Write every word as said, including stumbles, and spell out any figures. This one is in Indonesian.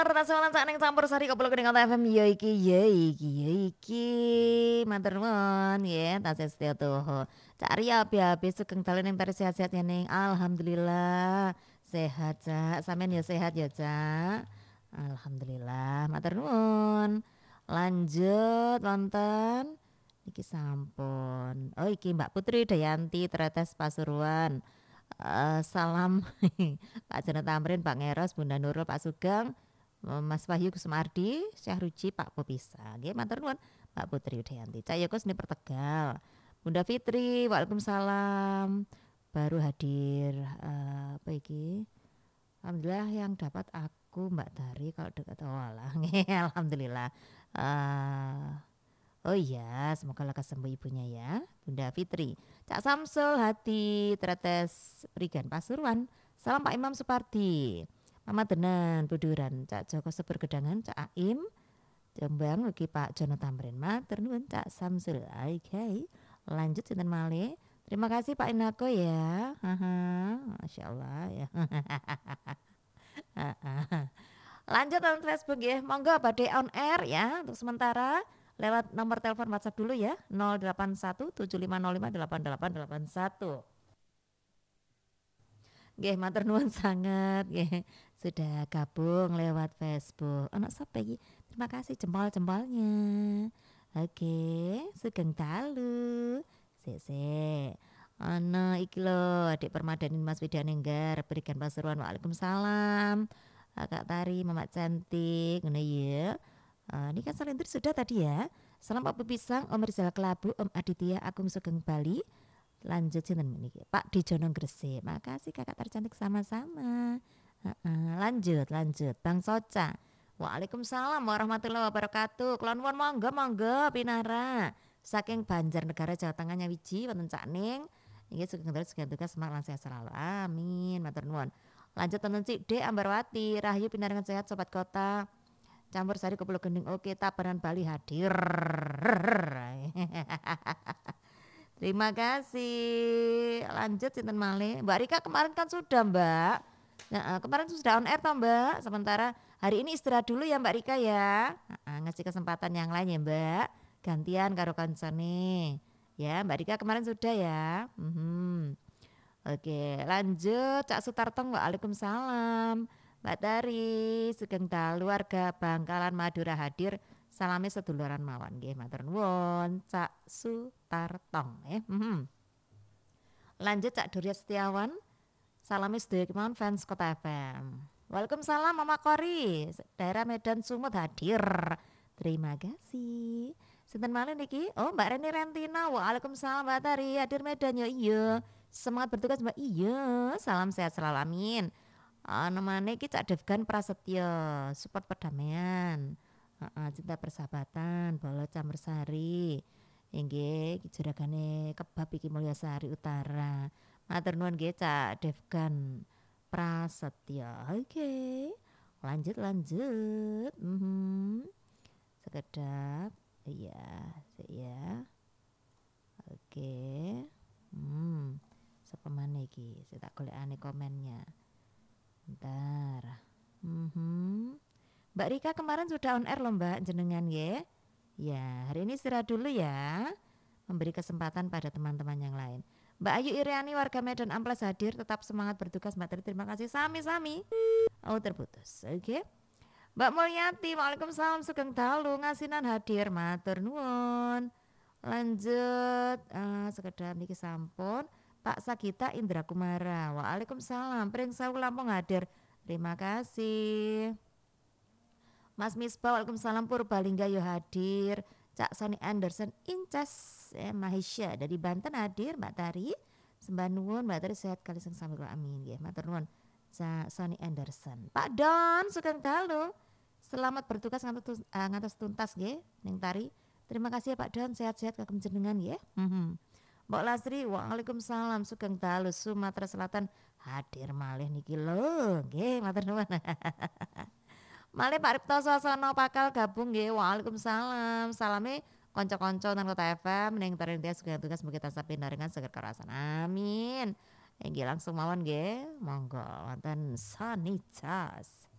Rasa sak ning campur sari kepala kedengan F M ya iki ya iki ya iki matur nuwun nggih tasih setya tuhu. Cak Ria api-api sugeng dalu ning tari sehat-sehat ya ning alhamdulillah sehat Cak sampean ya sehat ya Cak. Alhamdulillah matur nuwun. Lanjut wonten iki sampun. Oh iki Mbak Putri Dayanti Tretes Pasuruan. Eh, salam Pak Jana Tamrin, Pak Ngeros, Bunda Nurul, Pak Sugeng, Mas Wahyu Kusumardi, Syahruji, Pak Popisa. Nggih matur nuwun Mbak Putri Udayanti. Cak Yoko seni Pertegal. Bunda Fitri, Waalaikumsalam. Baru hadir eh, apa iki? Alhamdulillah yang dapat aku Mbak Tari kalau dekat walah. Alhamdulillah. Eh, oh iya, semoga lekas sembuh ibunya ya, Bunda Fitri. Cak Samsul Hati Tretes Prigan Pasuruan. Salam Pak Imam Supardi. Mama Denan Buduran, Cak Joko Sebur Gedangan, Cak Aim, Jombang ugi Pak Jono Tamrin. Matur nuwun Cak Samsul. Oke. Lanjut sinten malih. Terima kasih Pak Inako ya. Haha, Masya Allah ya. Lanjut on Facebook ya. Monggo badhe on air ya untuk sementara lewat nomor telepon WhatsApp dulu ya nol delapan satu tujuh lima nol lima delapan delapan delapan satu. Nggih matur nuwun sangat nggih sudah gabung lewat Facebook. Ana sapa iki? Terima kasih jempol-jempolnya. Oke, sugeng dalu. Sik-sik. Ana iki lho Adik Permadani Mas Widanenggar Berikan Pasuruan. Waalaikumsalam. Kak Tari, Mama cantik, ngono ya. Uh, ini kan salintir sudah tadi ya. Salam Pak Pisang, Om Rizal Kelabu, Om Aditya Agung Sugeng Bali. Lanjut sinten meniki Pak Dijono Gresik. Makasih kakak tercantik sama-sama. Uh-uh. Lanjut lanjut Bang Soca. Waalaikumsalam warahmatullahi wabarakatuh. Kulon won monggo monggo pinara. Saking Banjarnegara Jawa Tengah Nyawiji wonten Cak Ning. Nggih sugeng dalu sugeng tugas semangat lan sehat selalu. Amin. Matur nuwun. Lanjut wonten Cik D Ambarwati. Rahayu pinaringan sehat sobat kota. Campur sari kepala gending oke Tabanan Bali hadir. Terima kasih. Lanjut sinten malih. Mbak Rika kemarin kan sudah Mbak. Nah, kemarin sudah on air toh Mbak. Sementara hari ini istirahat dulu ya Mbak Rika ya. Nah, ngasih kesempatan yang lain ya Mbak. Gantian karo kancane. Ya Mbak Rika kemarin sudah ya. Hmm. Oke lanjut Cak Sutartong. Waalaikumsalam. Mbak Tari sugeng dalu warga Bangkalan Madura hadir. Salami seduluran mawon nggih matur nuwun Cak Sutartong ya. Hmm. Lanjut Cak Durya Setiawan. Salami sedaya kemawon fans Kota F M. Waalaikumsalam Mama Kori. Daerah Medan Sumut hadir. Terima kasih. Sinten malih niki? Oh Mbak Reni Rentina. Waalaikumsalam Mbak Tari hadir Medan ya iya. Semangat bertugas Mbak. Iya. Salam sehat selalu amin. Uh, namanya iki Cak Devgan Prasetyo. Support perdamaian. Uh, cinta persahabatan, Bolo Cambersari, nggih juragane kebab iki Mulyasari Utara. Matur nuwun nggih Cak Devgan Prasetyo. Oke. Okay. Lanjut lanjut. Mm-hmm. Sekedap. Iya, ya. Oke. Okay. Hmm. Sapa maneh iki? Saya tak golekane komennya. Bentar. Mhm. Mbak Rika kemarin sudah on air loh Mbak jenengan ya. Ya hari ini istirahat dulu ya. Memberi kesempatan pada teman-teman yang lain. Mbak Ayu Iriani warga Medan Amplas hadir. Tetap semangat bertugas Mbak Tari. Terima kasih sami-sami. Oh terputus. Oke okay. Mbak Mulyati waalaikumsalam sugeng dalu ngasinan hadir. Matur nuwun. Lanjut uh, sekedar niki sampun Pak Sagita Indra Kumara. Waalaikumsalam Pring Sawu Lampung hadir. Terima kasih. Mas Misbah waalaikumsalam Purbalingga yo hadir. Cak Sony Anderson Incas eh, Mahisya dari Banten hadir Mbak Tari. Sembah nuwun Mbak Tari sehat kali sing sami kula amin nggih. Matur nuwun Cak Sony Anderson. Pak Don sugeng dalu. Selamat bertugas ngantos uh, ngantos tuntas nggih ning Tari. Terima kasih ya Pak Don sehat-sehat kagem jenengan nggih. Mhm. Mbak Lasri waalaikumsalam sugeng dalu Sumatera Selatan hadir malih niki lho nggih matur nuwun. Malih Pak Ripto Swasana Pakal gabung nggih. Waalaikumsalam. Salame kanca-kanca nang Kota F M ning Tarintia segala tugas mugi tansah pinaringan seger karasan. Amin. Nggih langsung mawon nggih. Monggo wonten Sanitaz.